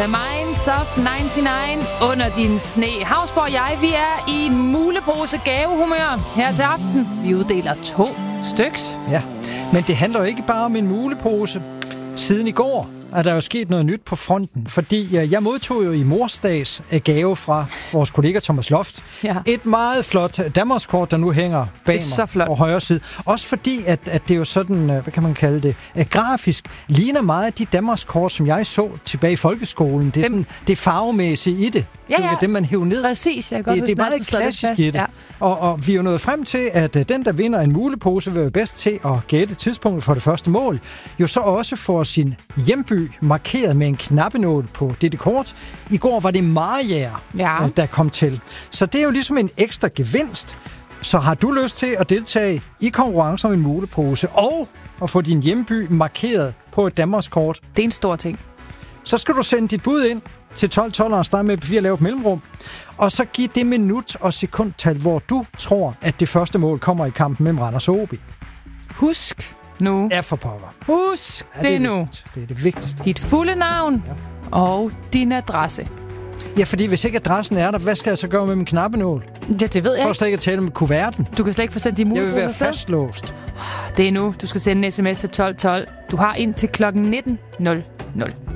The Minds of 99 under din sne. Havsborg og jeg, vi er i mulepose gavehumør her til aften. Vi uddeler 2 styks. Ja, men det handler jo ikke bare om en mulepose. Siden i går er der jo sket noget nyt på fronten, fordi jeg modtog jo i morsdags gave fra vores kollega Thomas Loft. Ja. Et meget flot Danmarkskort, der nu hænger bag mig på højre side. Også fordi, at det er jo sådan, hvad kan man kalde det, grafisk ligner meget af de Danmarkskort, som jeg så tilbage i folkeskolen. Det er sådan, det farvemæssige i det. Ja. Det er dem, man hæver ned. Præcis, jeg kan godt det er meget klassisk i det. Ja. Og vi er jo nået frem til, at den, der vinder en mulepose, vil være bedst til at gætte tidspunktet for det første mål. Jo så også får sin hjemby markeret med en knappenål på dette kort. I går var det Mariager, der kom til. Så det er jo ligesom en ekstra gevinst. Så har du lyst til at deltage i konkurrence om en mulepose og at få din hjemby markeret på et Danmarkskort? Det er en stor ting. Så skal du sende dit bud ind til 1212 og starte med at lave et mellemrum. Og så giv det minut- og sekundtal, hvor du tror, at det første mål kommer i kampen mellem Randers og OB. Husk nu. Ja, for pokker. Husk det nu. Det er det vigtigste. Dit fulde navn og din adresse. Ja, fordi hvis ikke adressen er der, hvad skal jeg så gøre med min knappenål? Ja, det ved jeg ikke. For slet ikke at tale med kuverten. Du kan slet ikke få sendt de muligheder. Jeg vil være fastlåst. Det er nu. Du skal sende en sms til 1212. Du har ind til klokken 19.00.